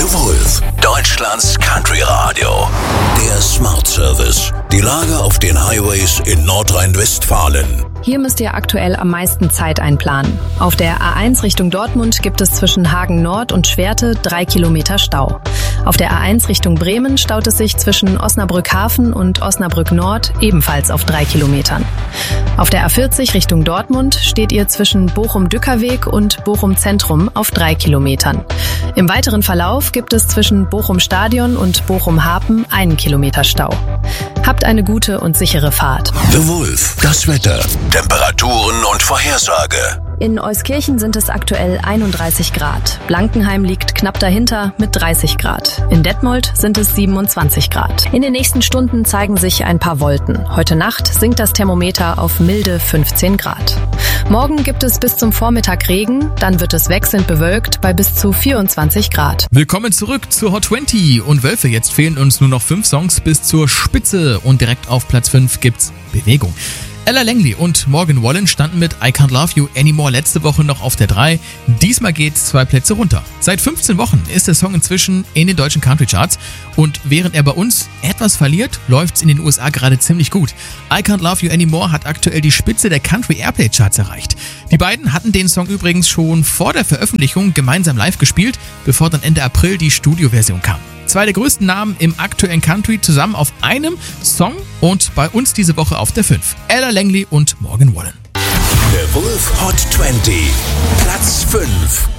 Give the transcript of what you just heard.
The Wolf, Deutschlands Country Radio. Der Smart Service. Die Lage auf den Highways in Nordrhein-Westfalen. Hier müsst ihr aktuell am meisten Zeit einplanen. Auf der A1 Richtung Dortmund gibt es zwischen Hagen Nord und Schwerte 3 Kilometer Stau. Auf der A1 Richtung Bremen staut es sich zwischen Osnabrück Hafen und Osnabrück Nord ebenfalls auf 3 Kilometern. Auf der A40 Richtung Dortmund steht ihr zwischen Bochum-Dückerweg und Bochum Zentrum auf 3 Kilometern. Im weiteren Verlauf gibt es zwischen Bochum Stadion und Bochum Hafen 1 Kilometer Stau. Habt eine gute und sichere Fahrt. The Wolf, das Wetter, Temperaturen und Vorhersage. In Euskirchen sind es aktuell 31 Grad. Blankenheim liegt knapp dahinter mit 30 Grad. In Detmold sind es 27 Grad. In den nächsten Stunden zeigen sich ein paar Wolken. Heute Nacht sinkt das Thermometer auf milde 15 Grad. Morgen gibt es bis zum Vormittag Regen, dann wird es wechselnd bewölkt bei bis zu 24 Grad. Willkommen zurück zur Hot 20 und Wölfe, jetzt fehlen uns nur noch 5 Songs bis zur Spitze und direkt auf Platz 5 gibt's Bewegung. Ella Langley und Morgan Wallen standen mit I Can't Love You Anymore letzte Woche noch auf der 3. Diesmal geht's 2 Plätze runter. Seit 15 Wochen ist der Song inzwischen in den deutschen Country Charts und während er bei uns etwas verliert, läuft's in den USA gerade ziemlich gut. I Can't Love You Anymore hat aktuell die Spitze der Country Airplay Charts erreicht. Die beiden hatten den Song übrigens schon vor der Veröffentlichung gemeinsam live gespielt, bevor dann Ende April die Studioversion kam. 2 der größten Namen im aktuellen Country zusammen auf einem Song und bei uns diese Woche auf der 5. Ella Langley und Morgan Wallen. The Wolf Hot 20, Platz 5.